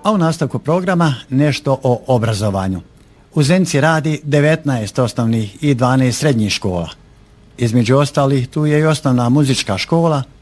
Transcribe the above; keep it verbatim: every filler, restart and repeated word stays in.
a u nastavku programa nešto o obrazovanju. U Zenici radi devetnaest osnovnih i dvanaest srednjih škola. Između ostalih tu je i osnovna muzička škola